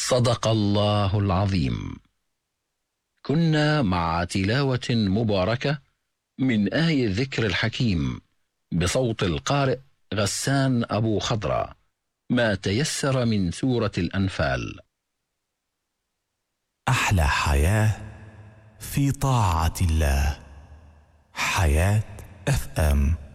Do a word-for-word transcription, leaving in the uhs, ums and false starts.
صدق الله العظيم. كنا مع تلاوة مباركة من آي الذكر الحكيم بصوت القارئ غسان أبو خضرة، ما تيسر من سورة الأنفال. أحلى حياة في طاعة الله. حياة اف ام.